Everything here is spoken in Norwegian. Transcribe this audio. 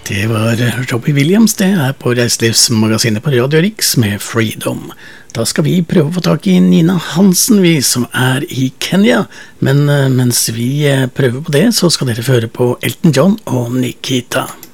Det var Robbie Williams, det på Reiselivsmagasinet på Radio Rix med Freedom. Da skal vi prøve å få tak i Nina Hansen, vi som i Kenya. Men mens vi prøver på det, så skal dere føre på Elton John og Nikita.